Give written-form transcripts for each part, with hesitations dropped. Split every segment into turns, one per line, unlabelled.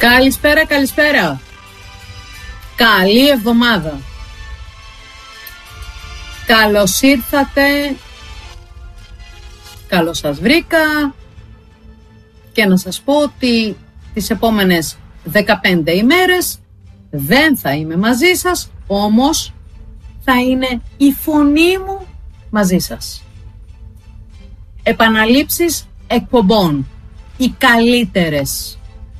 Καλησπέρα, καλησπέρα. Καλή εβδομάδα. Καλώς ήρθατε. Καλώς σας βρήκα. Και να σας πω ότι τις επόμενες 15 ημέρες δεν θα είμαι μαζί σας, όμως θα είναι η φωνή μου μαζί σας. Επαναλήψεις εκπομπών, οι καλύτερες.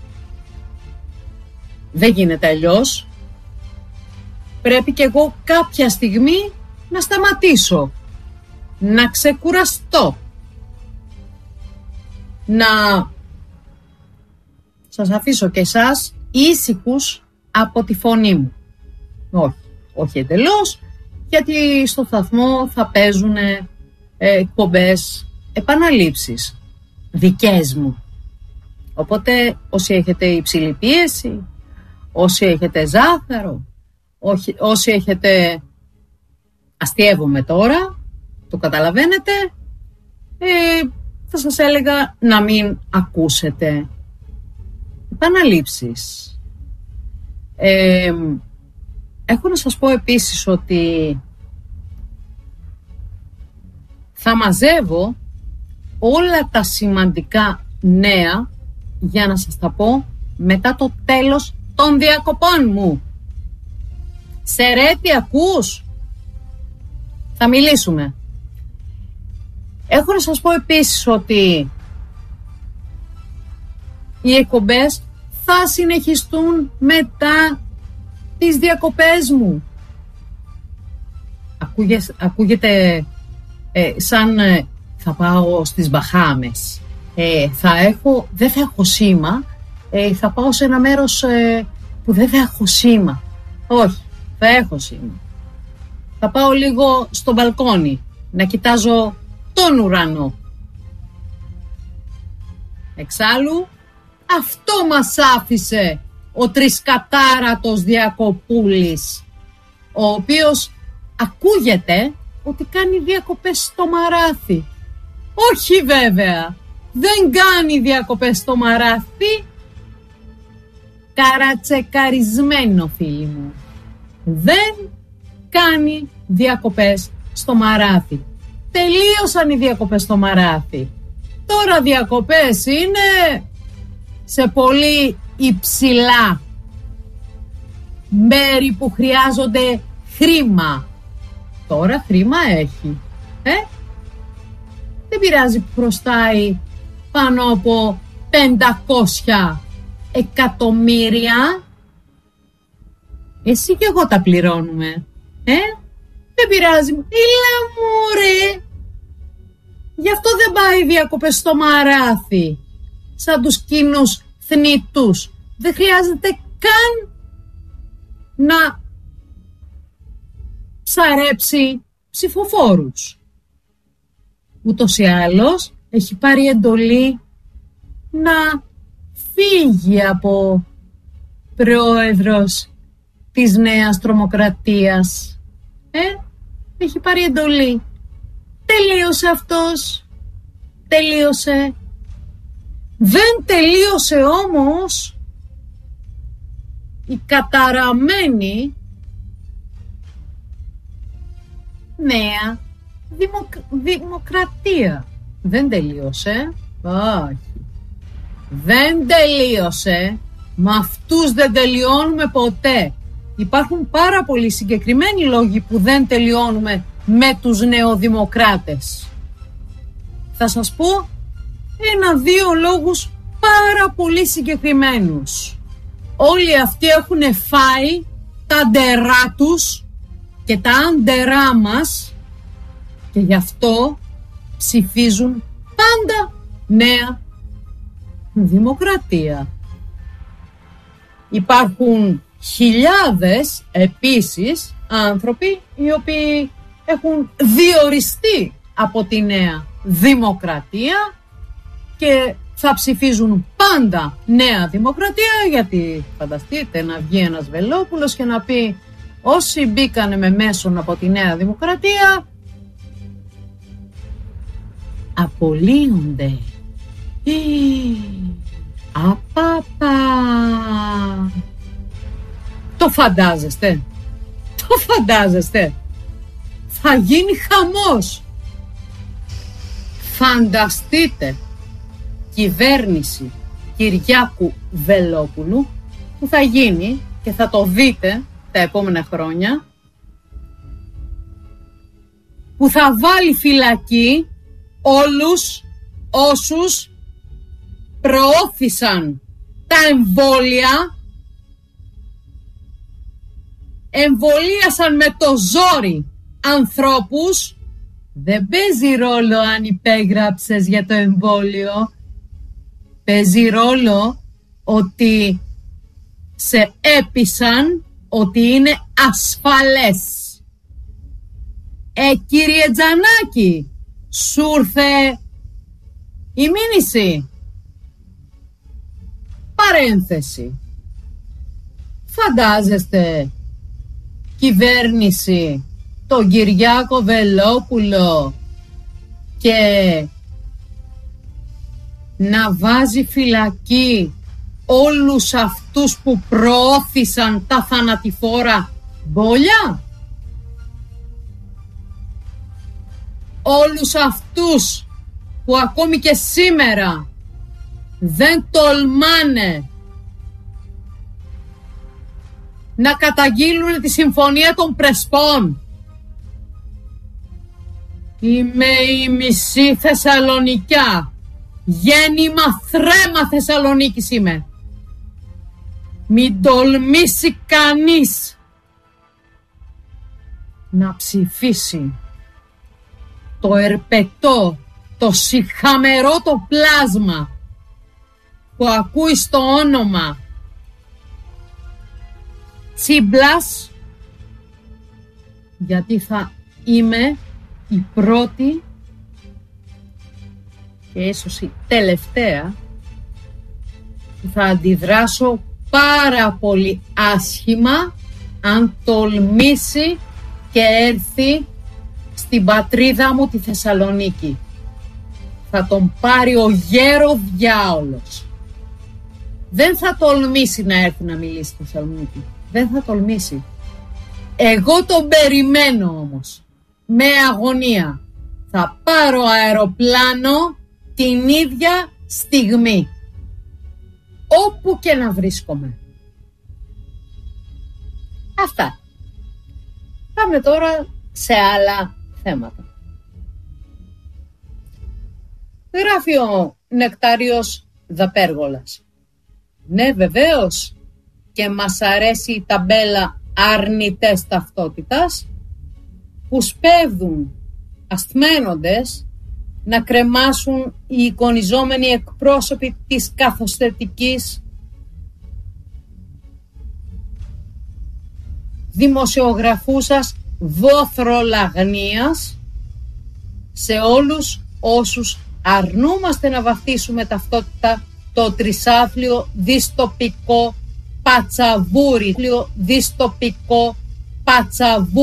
Δεν γίνεται αλλιώς. Πρέπει και εγώ κάποια στιγμή να σταματήσω, να ξεκουραστώ, να σας αφήσω και εσάς ήσυχους από τη φωνή μου. Όχι εντελώς, γιατί στο σταθμό θα παίζουν εκπομπές, επαναλήψεις δικές μου. Οπότε όσοι έχετε υψηλή πίεση, όσοι έχετε ζάχαρο, όσοι έχετε, αστιεύομαι τώρα, το καταλαβαίνετε, θα σας έλεγα να μην ακούσετε επαναλήψεις. Έχω να σας πω επίσης ότι θα μαζεύω όλα τα σημαντικά νέα για να σας τα πω μετά το τέλος των διακοπών μου. Σερέτη, ακούς? Θα μιλήσουμε. Έχω να σας πω επίσης ότι οι εκπομπές θα συνεχιστούν μετά τις διακοπές μου. Ακούγεται σαν θα πάω στις Μπαχάμες. Δεν θα έχω σήμα. Θα πάω σε ένα μέρος που δεν θα έχω σήμα. Όχι, θα έχω σήμα. Θα πάω λίγο στο μπαλκόνι να κοιτάζω τον ουρανό. Εξάλλου, αυτό μας άφησε ο τρισκατάρατος Διακοπούλης, ο οποίος ακούγεται ότι κάνει διακοπές στο Μαράθι. Όχι βέβαια, δεν κάνει διακοπές στο Μαράθι. Καρατσεκαρισμένο, φίλοι μου. Δεν κάνει διακοπές στο Μαράθι. Τελείωσαν οι διακοπές στο Μαράθι. Τώρα διακοπές είναι σε πολύ υψηλά μέρη που χρειάζονται χρήμα. Τώρα χρήμα έχει. Δεν πειράζει που χρωστάει πάνω από 500 εκατομμύρια. Εσύ και εγώ τα πληρώνουμε. Δεν πειράζει. Έλα μωρέ. Γι' αυτό δεν πάει διακοπές στο Μαράθι. Σαν τους κοινούς θνητούς. Δεν χρειάζεται καν να ψαρέψει ψηφοφόρους. Ούτως ή άλλως έχει πάρει εντολή να φύγει από πρόεδρος της νέας τρομοκρατίας. Έχει πάρει εντολή. Τελείωσε αυτός. Τελείωσε. Δεν τελείωσε όμως η καταραμένη νέα δημοκρατία. Δεν τελείωσε. Όχι. Δεν τελείωσε. Με αυτούς δεν τελειώνουμε ποτέ. Υπάρχουν πάρα πολλοί συγκεκριμένοι λόγοι που δεν τελειώνουμε με τους νεοδημοκράτες. Θα σας πω 1-2 λόγους πάρα πολύ συγκεκριμένους. Όλοι αυτοί έχουν φάει τα ντερά τους και τα άντερά μας και γι' αυτό ψηφίζουν πάντα νέα δημοκρατία. Υπάρχουν χιλιάδες επίσης άνθρωποι οι οποίοι έχουν διοριστεί από τη νέα δημοκρατία και θα ψηφίζουν πάντα νέα δημοκρατία, γιατί φανταστείτε να βγει ένας Βελόπουλος και να πει όσοι μπήκανε με μέσον από τη νέα δημοκρατία απολύονται. Απαπα. φαντάζεστε? Το φαντάζεστε? Θα γίνει χαμός. Φανταστείτε κυβέρνηση Κυριάκου Βελόπουλου που θα γίνει και θα το δείτε τα επόμενα χρόνια, που θα βάλει φυλακή όλους όσους προώθησαν τα εμβόλια, εμβολίασαν με το ζόρι ανθρώπους. Δεν παίζει ρόλο αν υπέγραψες για το εμβόλιο. Παίζει ρόλο ότι σε έπεισαν ότι είναι ασφαλές. Κύριε Τζανάκη, σου ήρθε η μήνυση? Παρένθεση. Φαντάζεστε κυβέρνηση τον Κυριάκο Βελόπουλο και να βάζει φυλακή όλους αυτούς που προώθησαν τα θανατηφόρα μπόλια? Όλους αυτούς που ακόμη και σήμερα δεν τολμάνε να καταγγείλουν τη Συμφωνία των Πρεσπών? Είμαι η μισή Θεσσαλονικιά. Γέννημα θρέμα Θεσσαλονίκης είμαι. Μην τολμήσει κανείς να ψηφίσει το ερπετό, το σιχαμερό το πλάσμα που ακούει στο όνομα Τσίμπλας, γιατί θα είμαι η πρώτη και ίσως η τελευταία που θα αντιδράσω πάρα πολύ άσχημα αν τολμήσει και έρθει στην πατρίδα μου τη Θεσσαλονίκη. Θα τον πάρει ο γέρο διάολος. Δεν θα τολμήσει να έρθει να μιλήσει στη Θεσσαλονίκη. Δεν θα τολμήσει. Εγώ τον περιμένω όμως. Με αγωνία. Θα πάρω αεροπλάνο την ίδια στιγμή. Όπου και να βρίσκομαι. Αυτά. Πάμε τώρα σε άλλα θέματα. Γράφει ο Νεκτάριος Δαπέργολας. Ναι, βεβαίως και μας αρέσει η ταμπέλα αρνητές ταυτότητας που σπέβδουν ασθμένοντες να κρεμάσουν οι εικονιζόμενοι εκπρόσωποι της καθοσθετικής δημοσιογραφούσας βόθρολαγνίας σε όλους όσους αρνούμαστε να βαφτίσουμε ταυτότητα το τρισάφλιο δυστοπικό πατσαβούρι.